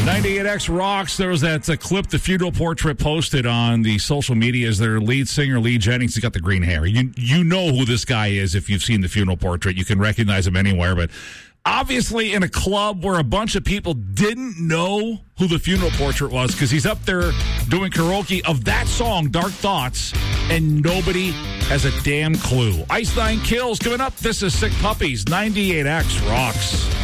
98X rocks. There was that clip the Funeral Portrait posted on the social media as their lead singer, Lee Jennings. He's got the green hair. You know who this guy is if you've seen the Funeral Portrait. You can recognize him anywhere. But obviously in a club where a bunch of people didn't know who the Funeral Portrait was because he's up there doing karaoke of that song, Dark Thoughts, and nobody has a damn clue. Ice Nine Kills coming up. This is Sick Puppies. 98X rocks.